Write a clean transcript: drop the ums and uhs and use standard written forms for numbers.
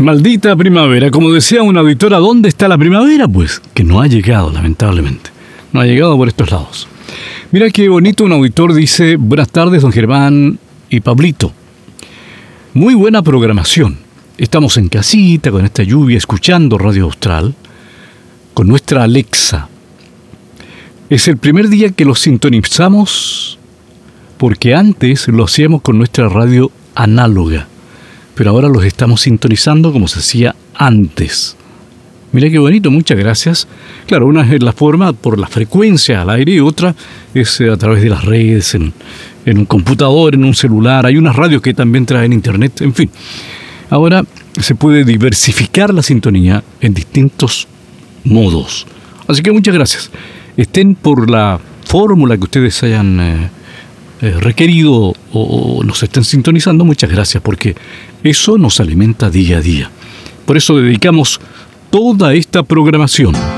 Maldita primavera. Como decía una auditora, ¿dónde está la primavera? Pues que no ha llegado, lamentablemente. No ha llegado por estos lados. Mira qué bonito, un auditor dice: buenas tardes, don Germán y Pablito. Muy buena programación. Estamos en casita con esta lluvia, escuchando Radio Austral, con nuestra Alexa. Es el primer día que lo sintonizamos, porque antes lo hacíamos con nuestra radio análoga, pero ahora los estamos sintonizando como se hacía antes. Mira qué bonito, muchas gracias. Claro, una es la forma por la frecuencia al aire y otra es a través de las redes, en un computador, en un celular. Hay unas radios que también traen internet, en fin. Ahora se puede diversificar la sintonía en distintos modos. Así que muchas gracias. Estén por la fórmula que ustedes hayan requerido o nos estén sintonizando, muchas gracias, porque eso nos alimenta día a día. Por eso dedicamos toda esta programación